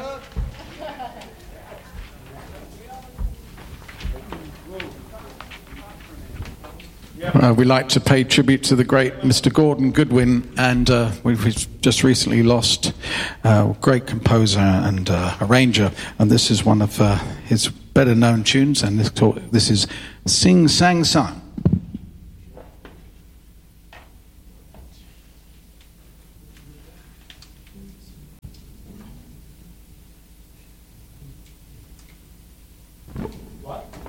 We like to pay tribute to the great Mr. Gordon Goodwin, and we've just recently lost a great composer and arranger, and this is one of his better-known tunes, and this is Sing Sang Sung. What?